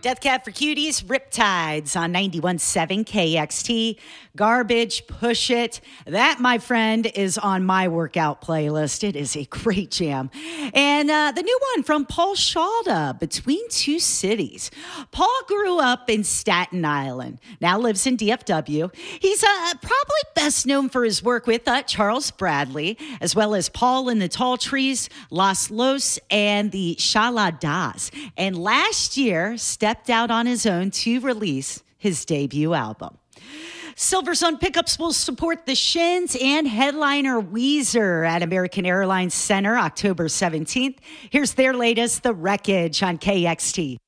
Death Cab for Cuties, Riptides on 91.7 KXT. Garbage, Push It. That, my friend, is on my workout playlist. It is a great jam. And the new one from Paul Shalda, Between Two Cities. Paul grew up in Staten Island, now lives in DFW. He's probably best known for his work with Charles Bradley, as well as Paul and the Tall Trees, Los Los, and the Shaladas. And last year, stepped out on his own to release his debut album. Silver Sun Pickups will support the Shins and headliner Weezer at American Airlines Center October 17th. Here's their latest, The Wreckage on KXT.